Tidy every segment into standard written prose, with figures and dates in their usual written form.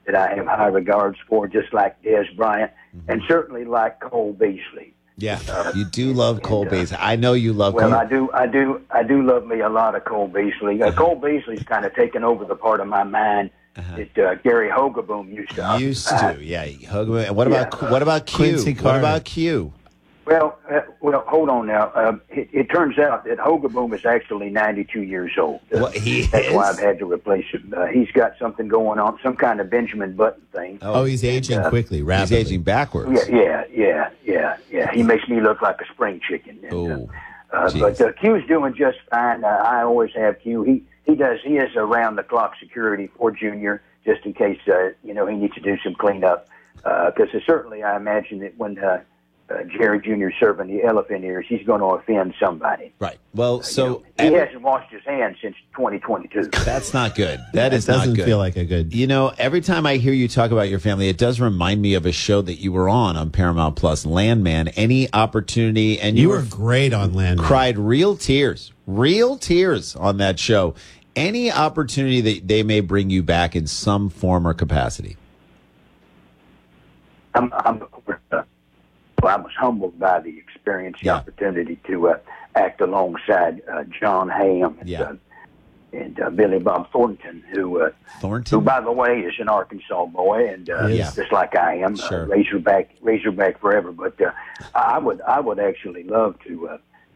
that I have high regards for, just like Des Bryant, and certainly like Cole Beasley. Yeah, you do love Cole Beasley. I know you love Cole. Well, I do love me a lot of Cole Beasley. Cole Beasley's kind of taken over the part of my mind that Gary Hogeboom used to. Yeah. Hogeboom. And what about Q? Quincy Carter. What about Q? Well, hold on now. It turns out that Hogeboom is actually 92 years old. That's why I've had to replace him. He's got something going on, some kind of Benjamin Button thing. Oh, he's aging quickly, rapidly. He's aging backwards. Yeah. He makes me look like a spring chicken. But Q's doing just fine. I always have Q. He is around-the-clock security for Junior, just in case, he needs to do some cleanup. Because certainly I imagine that when Jerry Jr. serving the elephant ears, he's going to offend somebody. Right. Well, so he hasn't washed his hands since 2022. That's not good. That is not good. Doesn't feel like a good. Every time I hear you talk about your family, it does remind me of a show that you were on Paramount Plus, Landman. Any opportunity, and you were great on Landman. Cried real tears on that show. Any opportunity that they may bring you back in some form or capacity? I was humbled by the experience, the opportunity to act alongside John Hamm and Billy Bob Thornton, who, by the way, is an Arkansas boy, and just like I am, Razorback forever. But I would actually love to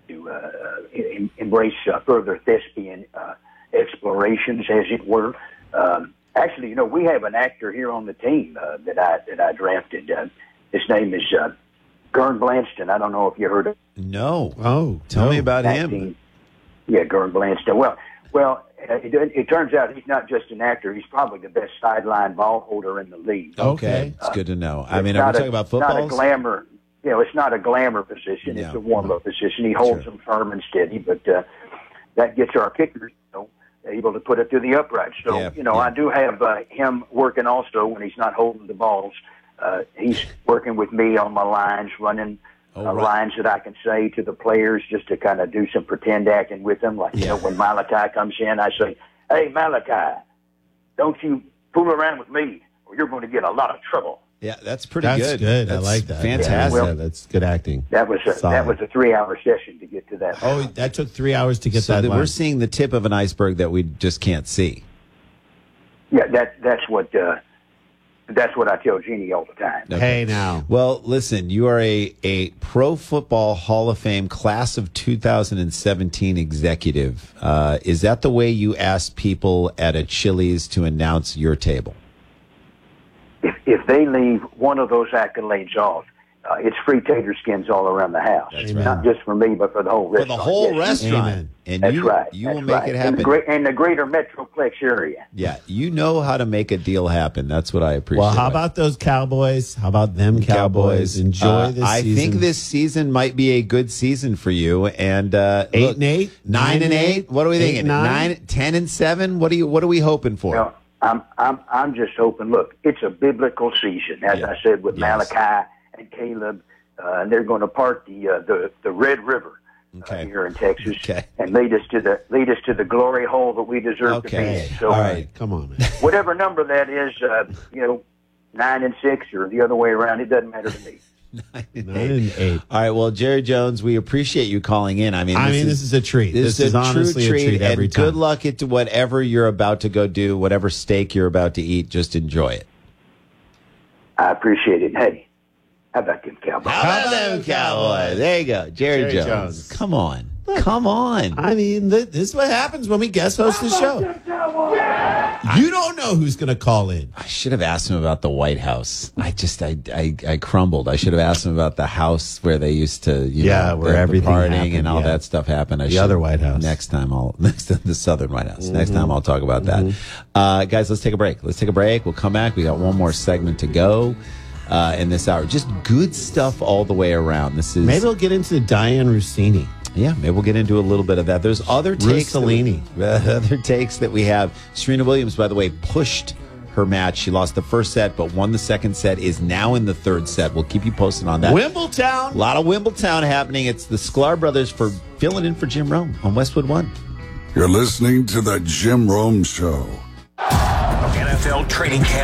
embrace further thespian explorations, as it were. Actually, we have an actor here on the team that I drafted. His name is Gern Blanston. I don't know if you heard of him. No. Oh, tell me about him. Yeah, Gern Blanston. Well, it turns out he's not just an actor. He's probably the best sideline ball holder in the league. Okay, it's good to know. I mean, are we talking about football? It's not a glamour. It's not a glamour position. It's a warm-up position. He holds them firm and steady, but that gets our kickers able to put it to the upright. So, I do have him working also when he's not holding the balls. He's working with me on my lines, running lines that I can say to the players just to kind of do some pretend acting with them. Like, when Malachi comes in, I say, "Hey, Malachi, don't you fool around with me or you're going to get a lot of trouble." Yeah, that's pretty good. That's I like that. Fantastic. Yeah, that's good acting. That was a 3-hour session to get to that. Oh, that took 3 hours to get that line. We're seeing the tip of an iceberg that we just can't see. Yeah, that's what I tell Jeannie all the time. Okay. Hey, now. Well, listen, you are a Pro Football Hall of Fame class of 2017 executive. Is that the way you ask people at a Chili's to announce your table? If they leave one of those accolades off, it's free tater skins all around the house. That's right. Not just for me, but for the whole restaurant. For the whole restaurant. Amen. And that's right. You will make it happen. In the greater Metroplex area. Yeah, you know how to make a deal happen. That's what I appreciate. Well, how about those Cowboys? How about them Cowboys? Enjoy this season. I think this season might be a good season for you. And 8-8? 9-8? What are we thinking? 10-7? What are we hoping for? Well, I'm just hoping. Look, it's a biblical season, as I said, with Malachi and Caleb, and they're going to part the Red River here in Texas, and lead us to the glory hole that we deserve to be in. So, all right, come on, man. Whatever number that is, 9-6 or the other way around, it doesn't matter to me. 9-8. All right, well, Jerry Jones, we appreciate you calling in. This is a treat. This is honestly true treat. And every time. Good luck at whatever you're about to go do, whatever steak you're about to eat. Just enjoy it. I appreciate it. Hey, how about them Cowboys? How about them Cowboys? There you go, Jerry Jones. Come on. Come on. I mean, this is what happens when we guest host the show. You don't know who's going to call in. I should have asked him about the White House. I crumbled. I should have asked him about the house where they used to, where everything partying happened, and all that stuff happened. The other White House. Next time the Southern White House. Next time I'll talk about that. Guys, let's take a break. We'll come back. We got one more segment to go. In this hour, just good stuff all the way around. Maybe we'll get into Diane Rossini. Yeah, maybe we'll get into a little bit of that. There's other takes. Other takes that we have. Serena Williams, by the way, pushed her match. She lost the first set, but won the second set. Is now in the third set. We'll keep you posted on that. Wimbletown. A lot of Wimbletown happening. It's the Sklar brothers for filling in for Jim Rome on Westwood One. You're listening to the Jim Rome Show. NFL training camp.